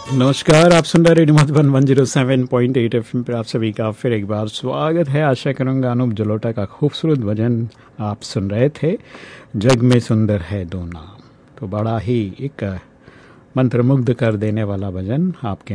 नमस्कार, आप सुन रहे रेडियो मधुबन 107.8 एफएम पर आप सभी का फिर एक बार स्वागत है। आशा करूंगा अनूप जलोटा का खूबसूरत भजन आप सुन रहे थे, जग में सुंदर है दो नाम। तो बड़ा ही एक मंत्रमुग्ध कर देने वाला भजन आपके